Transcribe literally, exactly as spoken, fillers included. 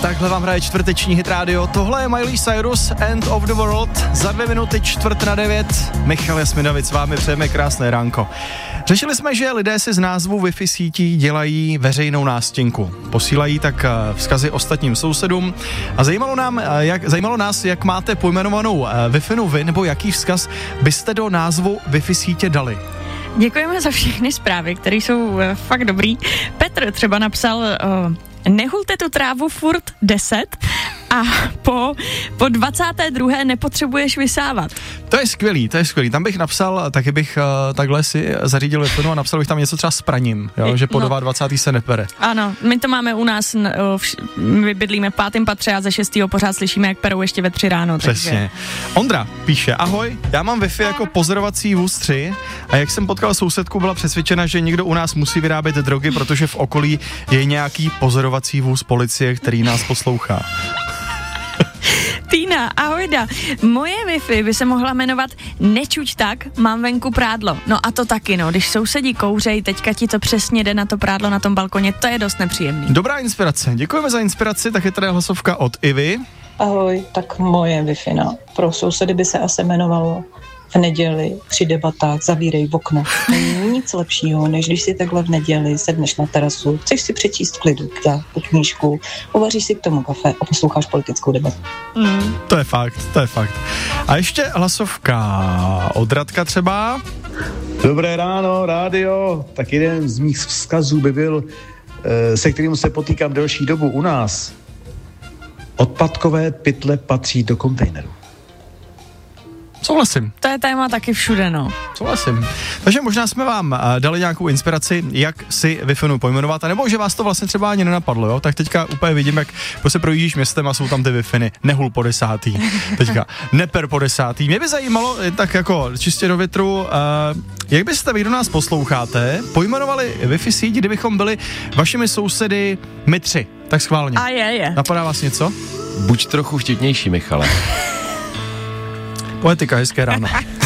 Takhle vám hraje čtvrteční hit rádio. Tohle je Miley Cyrus, End of the World. Za dvě minuty čtvrt na devět. Michal Jasminovic s vámi přejeme krásné ránko. Řešili jsme, že lidé si z názvu Wi-Fi sítí dělají veřejnou nástěnku. Posílají tak vzkazy ostatním sousedům. A zajímalo, nám, jak, zajímalo nás, jak máte pojmenovanou Wi-Fi vy, nebo jaký vzkaz byste do názvu Wi-Fi sítě dali. Děkujeme za všechny zprávy, které jsou uh, fakt dobrý. Petr třeba napsal, uh, nehulte tu trávu furt deset a po, po dvacáté druhé nepotřebuješ vysávat. To je skvělý, to je skvělý. Tam bych napsal, taky bych uh, takhle si zařídil Wi-Fi a napsal bych tam něco třeba s praním, jo, že po no. dvacátého se nepere. Ano, my to máme u nás, my bydlíme v pátém patře a ze šestého pořád slyšíme, jak perou ještě ve tři ráno. Přesně. Takže... Ondra píše, ahoj, já mám Wi-Fi jako pozorovací vůz tři a jak jsem potkal sousedku, byla přesvědčena, že někdo u nás musí vyrábět drogy, protože v okolí je nějaký pozorovací vůz policie, který nás poslouchá. Týna, ahojda. Moje Wi-Fi by se mohla jmenovat Nečuť tak, mám venku prádlo. No a to taky, no, když sousedí kouřej, teďka ti to přesně jde na to prádlo na tom balkoně, to je dost nepříjemný. Dobrá inspirace, děkujeme za inspiraci, tak je tady hlasovka od Ivy. Ahoj, tak moje Wi-Fi no. Pro sousedy by se asi jmenovalo v neděli při debatách zavírej v okno. Není nic lepšího, než když si takhle v neděli sedneš na terasu, chceš si přečíst v klidu tu knížku, uvaříš si k tomu kafe a posloucháš politickou debatu. Mm. To je fakt, to je fakt. A ještě hlasovka od Radka třeba. Dobré ráno, rádio. Tak jeden z mých vzkazů by byl, se kterým se potýkám delší dobu u nás. Odpadkové pytle patří do kontejneru. Souhlasím. To je téma taky všude, no. Souhlasím. Takže možná jsme vám uh, dali nějakou inspiraci, jak si Wi-Fi pojmenovat, a nebo že vás to vlastně třeba ani nenapadlo, jo? Tak teďka úplně vidím, jak se projíždíš městem a jsou tam ty Wi-Fi, nehul po desátý, teďka neper po desátý. Mě by zajímalo, tak jako čistě do větru, uh, jak byste vy, kdo nás posloucháte, pojmenovali Wi-Fi síť, kdybychom byli vašimi sousedy my tři, tak schválně. A je, je. Napadá vás něco? Buď trochu vtipnější, Michale. Poetika, hezké ráno.